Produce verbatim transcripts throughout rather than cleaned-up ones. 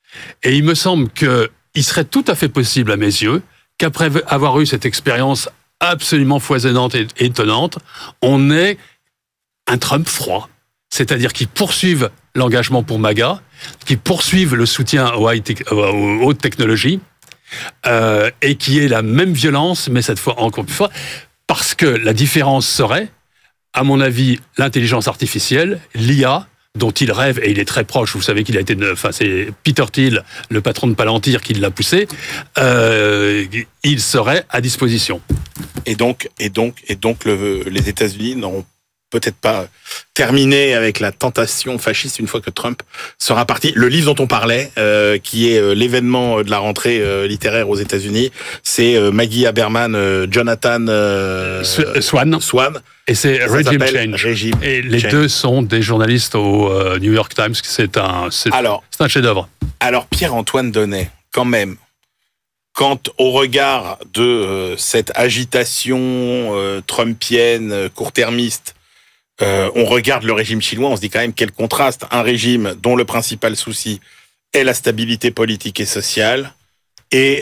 Et il me semble qu'il serait tout à fait possible, à mes yeux, qu'après avoir eu cette expérience absolument foisonnante et étonnante, on ait un Trump froid. C'est-à-dire qu'ils poursuivent l'engagement pour MAGA, qu'ils poursuivent le soutien aux, high-tech, aux hautes technologies, euh, et qui ait la même violence, mais cette fois encore plus fort, parce que la différence serait, à mon avis, l'intelligence artificielle, l'I A, dont il rêve, et il est très proche, vous savez qu'il a été, enfin c'est Peter Thiel, le patron de Palantir, qui l'a poussé, euh, il serait à disposition. Et donc, et donc, et donc le, les États-Unis n'auront peut-être pas terminé avec la tentation fasciste une fois que Trump sera parti. Le livre dont on parlait, euh, qui est euh, l'événement de la rentrée euh, littéraire aux États-Unis, c'est euh, Maggie Haberman, euh, Jonathan euh, Swan. Swan. Et c'est Regime Change. Regime Et les Change. deux sont des journalistes au euh, New York Times. C'est un, c'est, alors, c'est un chef-d'œuvre. Alors Pierre-Antoine Donnet, quand même, quand au regard de euh, cette agitation euh, trumpienne, euh, court-termiste, euh, on regarde le régime chinois, on se dit quand même quel contraste. Un régime dont le principal souci est la stabilité politique et sociale, et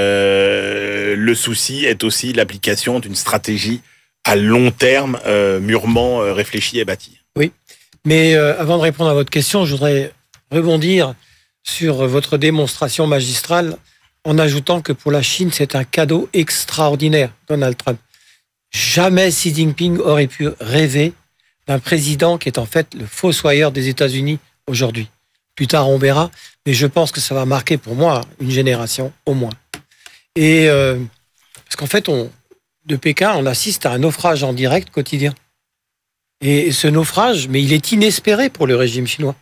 euh, le souci est aussi l'application d'une stratégie à long terme, euh, mûrement euh, réfléchie et bâtie. Oui, mais euh, avant de répondre à votre question, je voudrais rebondir sur votre démonstration magistrale en ajoutant que pour la Chine, c'est un cadeau extraordinaire, Donald Trump. Jamais Xi Jinping aurait pu rêver d'un président qui est en fait le fossoyeur des États-Unis aujourd'hui. Plus tard, on verra, mais je pense que ça va marquer pour moi une génération au moins. Et euh, parce qu'en fait, on, de Pékin, on assiste à un naufrage en direct quotidien. Et ce naufrage, mais il est inespéré pour le régime chinois.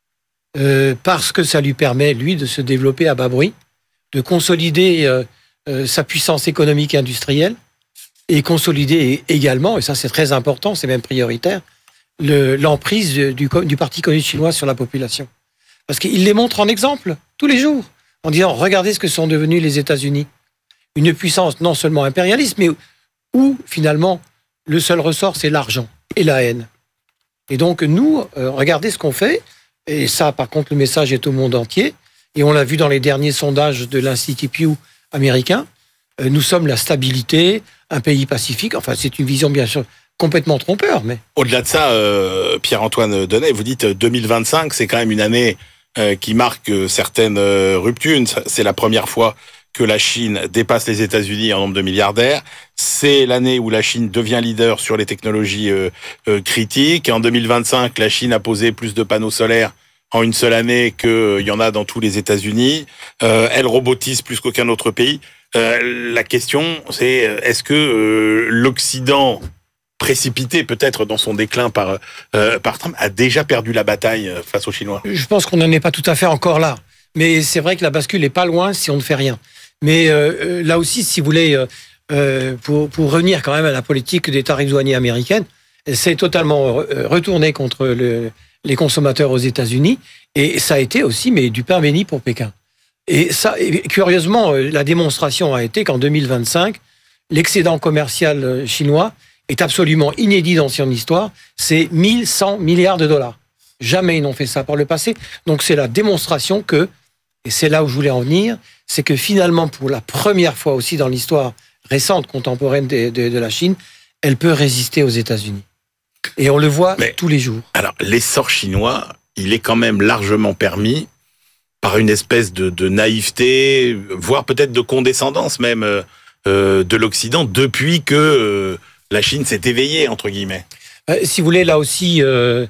Euh, parce que ça lui permet, lui, de se développer à bas bruit, de consolider euh, euh, sa puissance économique et industrielle, et consolider également, et ça c'est très important, c'est même prioritaire, le, l'emprise du, du Parti communiste chinois sur la population. Parce qu'il les montre en exemple, tous les jours, en disant, regardez ce que sont devenus les États-Unis. Une puissance non seulement impérialiste, mais où, finalement, le seul ressort, c'est l'argent et la haine. Et donc, nous, euh, regardez ce qu'on fait, et ça, par contre, le message est au monde entier, et on l'a vu dans les derniers sondages de l'Institut Pew américain, euh, nous sommes la stabilité, un pays pacifique, enfin, c'est une vision, bien sûr, complètement trompeur, mais... Au-delà de ça, euh, Pierre-Antoine Donnet, vous dites deux mille vingt-cinq, c'est quand même une année euh, qui marque certaines euh, ruptures. C'est la première fois que la Chine dépasse les États-Unis en nombre de milliardaires. C'est l'année où la Chine devient leader sur les technologies euh, euh, critiques. En deux mille vingt-cinq, la Chine a posé plus de panneaux solaires en une seule année qu'il euh, y en a dans tous les États-Unis. Euh, elle robotise plus qu'aucun autre pays. Euh, la question, c'est est-ce que euh, l'Occident, précipité peut-être dans son déclin par, euh, par Trump, a déjà perdu la bataille face aux Chinois? Je pense qu'on n'en est pas tout à fait encore là. Mais c'est vrai que la bascule n'est pas loin si on ne fait rien. Mais euh, là aussi, si vous voulez, euh, pour, pour revenir quand même à la politique des tarifs douaniers américaines, c'est totalement retourné contre le, les consommateurs aux États-Unis. Et ça a été aussi mais, du pain béni pour Pékin. Et ça, et curieusement, la démonstration a été qu'en deux mille vingt-cinq, l'excédent commercial chinois est absolument inédit dans son histoire. C'est mille cent milliards de dollars. Jamais ils n'ont fait ça par le passé. Donc c'est la démonstration que, et c'est là où je voulais en venir, c'est que finalement, pour la première fois aussi dans l'histoire récente, contemporaine de, de, de la Chine, elle peut résister aux États-Unis. Et on le voit Mais, tous les jours. Alors, l'essor chinois, il est quand même largement permis par une espèce de, de naïveté, voire peut-être de condescendance même euh, de l'Occident, depuis que euh, la Chine s'est éveillée, entre guillemets. Euh, si vous voulez, là aussi, euh,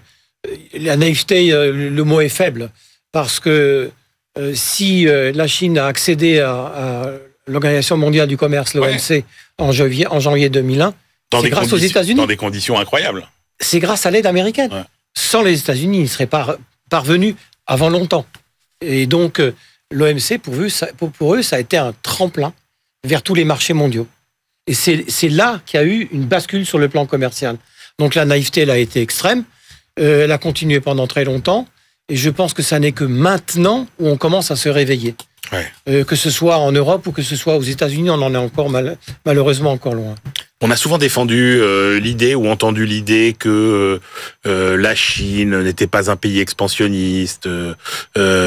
la naïveté, euh, le mot est faible, parce que euh, si euh, la Chine a accédé à, à l'Organisation mondiale du commerce, l'O M C, ouais. en, janvier, en janvier deux mille un, dans c'est grâce aux États-Unis. Dans des conditions incroyables. C'est grâce à l'aide américaine. Ouais. Sans les États-Unis, ils ne seraient pas parvenus avant longtemps. Et donc, euh, l'O M C, pour eux, ça, pour, pour eux, ça a été un tremplin vers tous les marchés mondiaux. Et c'est, c'est là qu'il y a eu une bascule sur le plan commercial. Donc la naïveté, elle a été extrême. Euh, elle a continué pendant très longtemps. Et je pense que ça n'est que maintenant où on commence à se réveiller. Ouais. Euh, que ce soit en Europe ou que ce soit aux États-Unis, on en est encore mal, malheureusement encore loin. On a souvent défendu euh, l'idée ou entendu l'idée que euh, la Chine n'était pas un pays expansionniste, euh,